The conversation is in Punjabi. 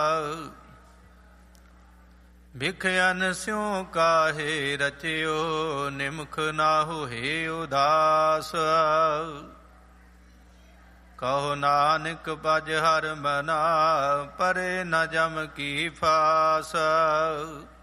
ਬਿਖ ਅਨ ਸਿਉ ਕਾਹੇ ਰਚਿਓ, ਨਿਮਖ ਨਾ ਹੋਏ ਉਦਾਸ। ਕਹੋ ਨਾਨਕ ਭਜ ਹਰਿ ਮਨਾ, ਪਰੇ ਨ ਜਮ ਕੀ ਫਾਸ।